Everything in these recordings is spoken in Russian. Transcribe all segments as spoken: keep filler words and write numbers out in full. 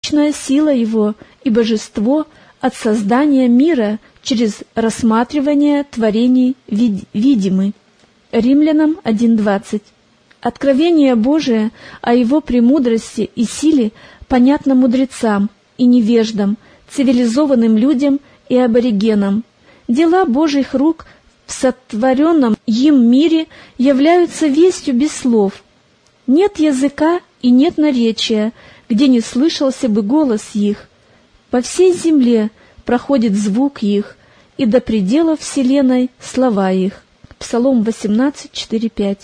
безличная сила Его и божество от создания мира через рассматривание творений вид- видимы. Римлянам один двадцать. Откровение Божие о Его премудрости и силе понятно мудрецам и невеждам, цивилизованным людям и аборигенам. Дела Божьих рук в сотворенном им мире являются вестью без слов. Нет языка и нет наречия, где не слышался бы голос их. По всей земле проходит звук их, и до предела вселенной слова их. Псалом восемнадцать, четыре, пять.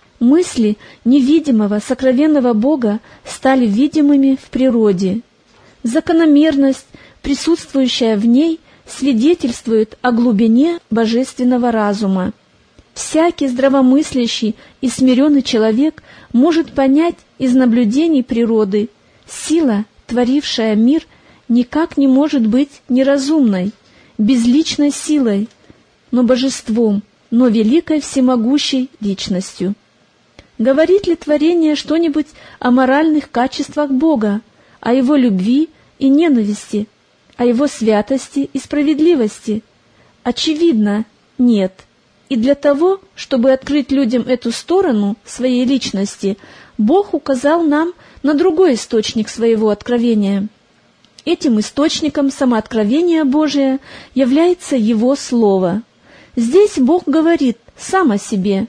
Мысли невидимого, сокровенного Бога стали видимыми в природе. Закономерность, присутствующая в ней, свидетельствует о глубине божественного разума. Всякий здравомыслящий и смиренный человек может понять из наблюдений природы: сила, творившая мир, никак не может быть неразумной, безличной силой, но божеством, но великой всемогущей личностью. Говорит ли творение что-нибудь о моральных качествах Бога, о Его любви и ненависти, о Его святости и справедливости? Очевидно, нет. И для того, чтобы открыть людям эту сторону своей личности, Бог указал нам на другой источник своего откровения. Этим источником самооткровения Божия является Его Слово. Здесь Бог говорит сам о себе.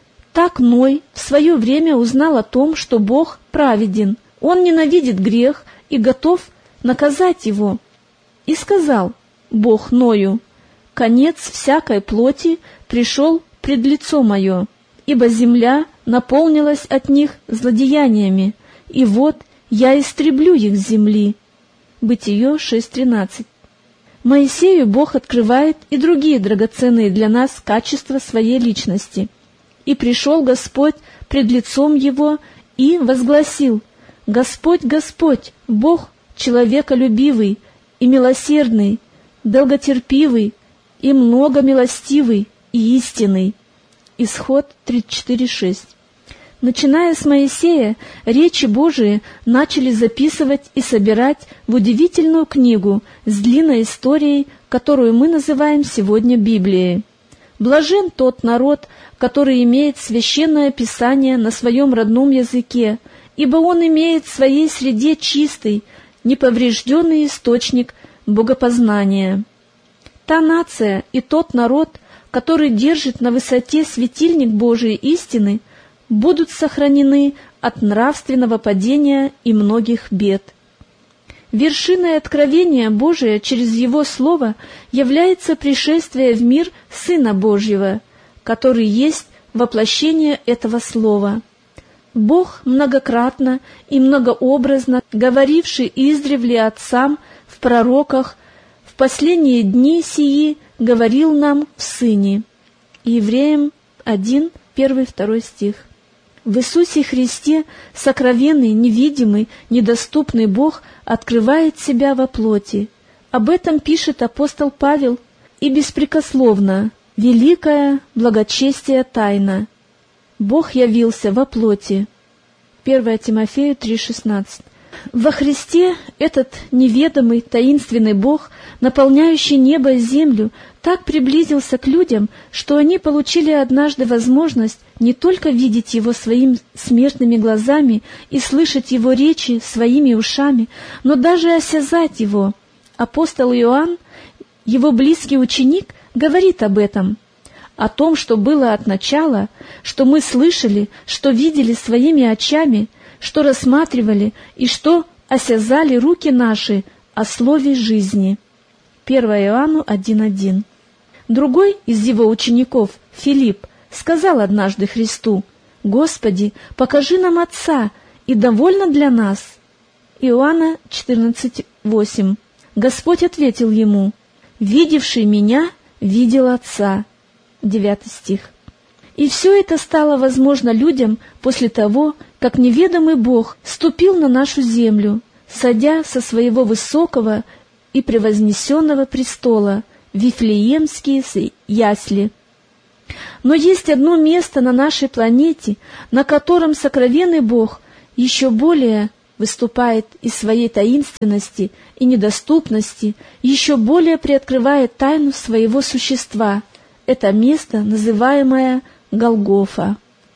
Так Ной в свое время узнал о том, что Бог праведен, Он ненавидит грех и готов наказать его. И сказал Бог Ною: «Конец всякой плоти пришел пред лицо мое, ибо земля наполнилась от них злодеяниями, и вот я истреблю их с земли». Бытие шесть тринадцать. Моисею Бог открывает и другие драгоценные для нас качества своей личности. «И пришел Господь пред лицом его и возгласил: Господь, Господь, Бог человеколюбивый и милосердный, долготерпивый и многомилостивый и истинный». Исход тридцать четыре шесть. Начиная с Моисея, речи Божии начали записывать и собирать в удивительную книгу с длинной историей, которую мы называем сегодня Библией. Блажен тот народ, который имеет священное писание на своем родном языке, ибо он имеет в своей среде чистый, неповрежденный источник богопознания. Та нация и тот народ, который держит на высоте светильник Божией истины, будут сохранены от нравственного падения и многих бед. Вершиной откровения Божия через Его Слово является пришествие в мир Сына Божьего, который есть воплощение этого Слова. Бог многократно и многообразно говоривший издревле отцам в пророках, в последние дни сии говорил нам в Сыне. Евреям один, первый, второй стих. В Иисусе Христе сокровенный, невидимый, недоступный Бог открывает себя во плоти. Об этом пишет апостол Павел: «И беспрекословно, великая благочестие тайна. Бог явился во плоти». первое Тимофею три шестнадцать. Во Христе этот неведомый, таинственный Бог, наполняющий небо и землю, так приблизился к людям, что они получили однажды возможность не только видеть Его своими смертными глазами и слышать Его речи своими ушами, но даже осязать Его. Апостол Иоанн, его близкий ученик, говорит об этом, о том, что было от начала, что мы слышали, что видели своими очами, что рассматривали и что осязали руки наши о слове жизни. первое Иоанну один один. Другой из его учеников, Филипп, сказал однажды Христу: «Господи, покажи нам Отца, и довольно для нас». Иоанна четырнадцать восемь. Господь ответил ему: «Видевший Меня, видел Отца». девятый стих. И все это стало возможно людям после того, как неведомый Бог ступил на нашу землю, садя со своего высокого и превознесенного престола в Вифлеемские ясли. Но есть одно место на нашей планете, на котором сокровенный Бог еще более выступает из своей таинственности и недоступности, еще более приоткрывает тайну своего существа. Это место, называемое Голгофа.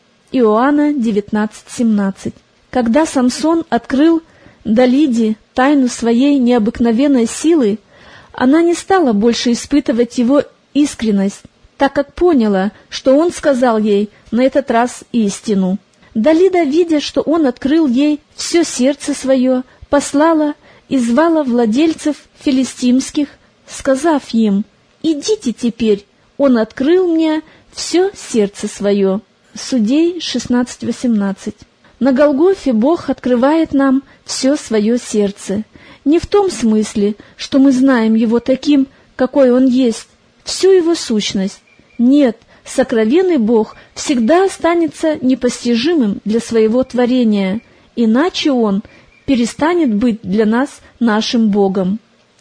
Иоанна девятнадцать семнадцать. Когда Самсон открыл Далиде тайну своей необыкновенной силы, она не стала больше испытывать его искренность, так как поняла, что он сказал ей на этот раз истину. Далида, видя, что он открыл ей все сердце свое, послала и звала владельцев филистимских, сказав им: «Идите теперь, он открыл мне все сердце свое». Судей шестнадцать восемнадцать. На Голгофе Бог открывает нам все свое сердце. Не в том смысле, что мы знаем Его таким, какой Он есть, всю Его сущность. Нет, сокровенный Бог всегда останется непостижимым для своего творения, иначе Он перестанет быть для нас нашим Богом.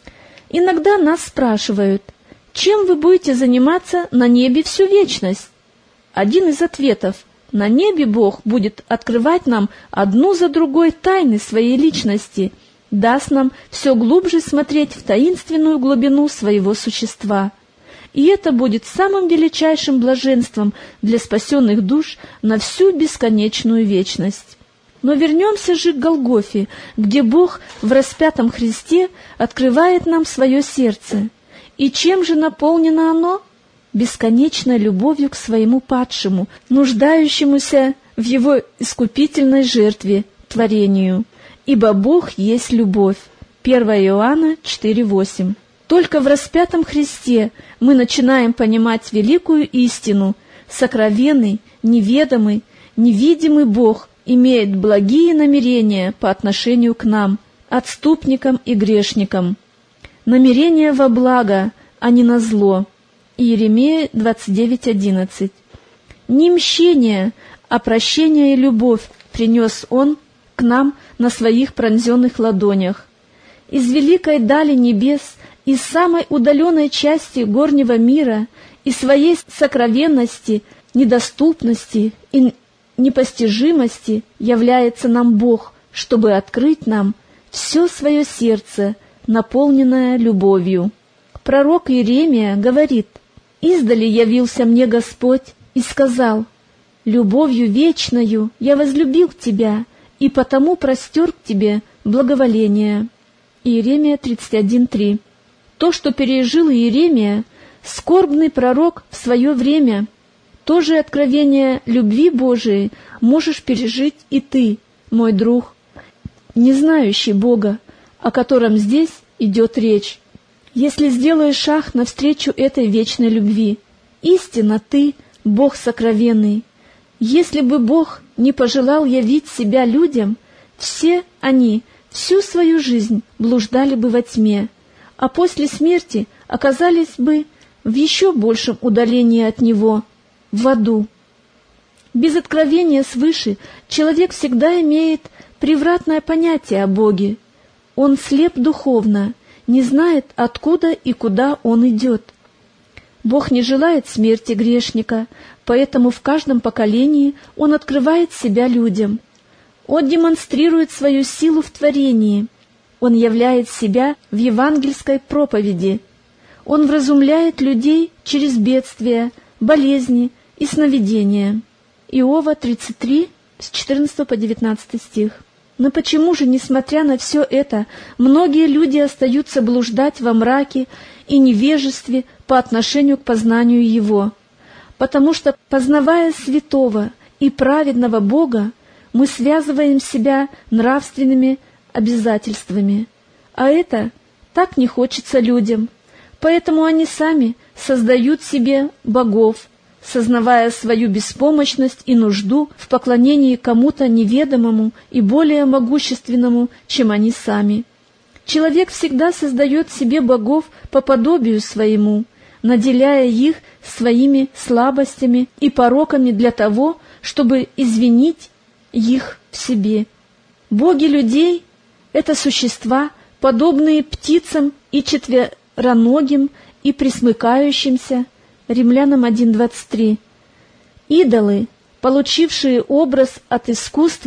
Иногда нас спрашивают: чем вы будете заниматься на небе всю вечность? Один из ответов: на небе Бог будет открывать нам одну за другой тайны своей личности, даст нам все глубже смотреть в таинственную глубину своего существа. И это будет самым величайшим блаженством для спасенных душ на всю бесконечную вечность. Но вернемся же к Голгофе, где Бог в распятом Христе открывает нам свое сердце. И чем же наполнено оно? Бесконечной любовью к своему падшему, нуждающемуся в его искупительной жертве, творению. Ибо Бог есть любовь. первое Иоанна четыре восемь. Только в распятом Христе мы начинаем понимать великую истину: сокровенный, неведомый, невидимый Бог имеет благие намерения по отношению к нам, отступникам и грешникам. Намерения во благо, а не на зло. Иеремия двадцать девять одиннадцать. Не мщение, а прощение и любовь принес Он к нам на своих пронзенных ладонях. Из великой дали небес, из самой удаленной части горнего мира, из своей сокровенности, недоступности и непостижимости является нам Бог, чтобы открыть нам все свое сердце, наполненное любовью. Пророк Иеремия говорит: «Издали явился мне Господь и сказал: любовью вечною я возлюбил тебя, и потому простер к тебе благоволение». Иеремия тридцать один три. То, что пережил Иеремия, скорбный пророк в свое время, то же откровение любви Божией можешь пережить и ты, мой друг, не знающий Бога, о котором здесь идет речь. Если сделаешь шаг навстречу этой вечной любви, истинно ты, Бог сокровенный. Если бы Бог не пожелал явить себя людям, все они всю свою жизнь блуждали бы во тьме, а после смерти оказались бы в еще большем удалении от Него, в аду. Без откровения свыше человек всегда имеет превратное понятие о Боге. Он слеп духовно, не знает, откуда и куда он идет. Бог не желает смерти грешника, поэтому в каждом поколении Он открывает себя людям. Он демонстрирует свою силу в творении. Он являет себя в евангельской проповеди. Он вразумляет людей через бедствия, болезни и сновидения. Иова тридцать три, с четырнадцатого по девятнадцатый стих. Но почему же, несмотря на все это, многие люди остаются блуждать во мраке и невежестве по отношению к познанию Его? Потому что, познавая святого и праведного Бога, мы связываем себя нравственными обязательствами, а это так не хочется людям, поэтому они сами создают себе богов, сознавая свою беспомощность и нужду в поклонении кому-то неведомому и более могущественному, чем они сами. Человек всегда создает себе богов по подобию своему, наделяя их своими слабостями и пороками для того, чтобы извинить их в себе. Боги людей — это существа, подобные птицам и четвероногим и пресмыкающимся. Римлянам один двадцать три. Идолы, получившие образ от искусства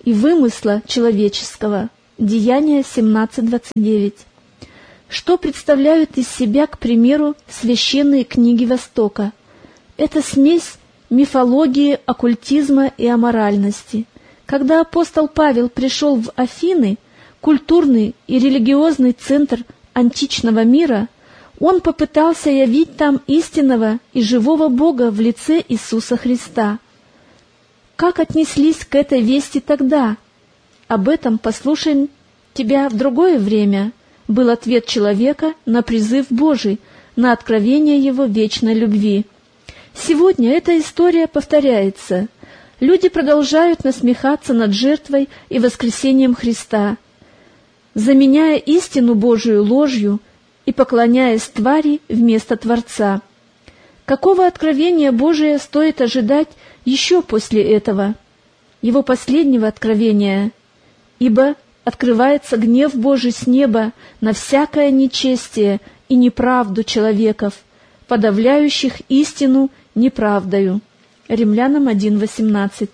и вымысла человеческого. Деяния семнадцать двадцать девять. Что представляют из себя, к примеру, священные книги Востока? Это смесь мифологии, оккультизма и аморальности. Когда апостол Павел пришел в Афины, культурный и религиозный центр античного мира, он попытался явить там истинного и живого Бога в лице Иисуса Христа. Как отнеслись к этой вести тогда? Об этом послушаем тебя в другое время, был ответ человека на призыв Божий, на откровение его вечной любви. Сегодня эта история повторяется. Люди продолжают насмехаться над жертвой и воскресением Христа, заменяя истину Божию ложью и поклоняясь твари вместо Творца. Какого откровения Божия стоит ожидать еще после этого? Его последнего откровения. Ибо открывается гнев Божий с неба на всякое нечестие и неправду человеков, подавляющих истину неправдою. Римлянам один восемнадцать.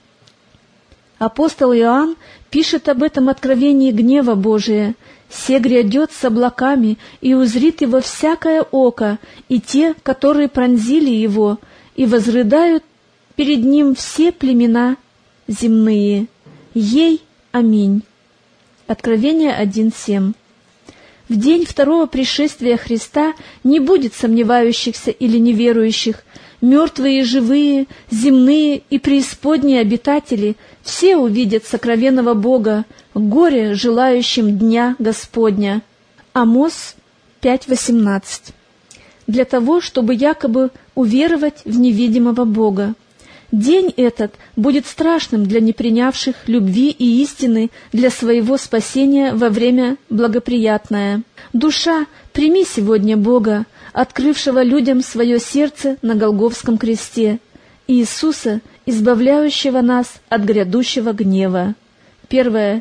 Апостол Иоанн пишет об этом откровении гнева Божия: «Се грядет с облаками, и узрит его всякое око, и те, которые пронзили его, и возрыдают перед ним все племена земные. Ей аминь». Откровение один семь. В день второго пришествия Христа не будет сомневающихся или неверующих. Мертвые и живые, земные и преисподние обитатели все увидят сокровенного Бога, горе желающим дня Господня. Амос пять восемнадцать. Для того, чтобы якобы уверовать в невидимого Бога. День этот будет страшным для непринявших любви и истины для своего спасения во время благоприятное. Душа, прими сегодня Бога, открывшего людям свое сердце на Голгофском кресте, и Иисуса, избавляющего нас от грядущего гнева. Первое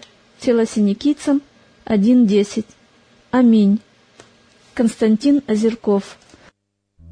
Фессалоникийцам один десять. Аминь. Константин Озерков.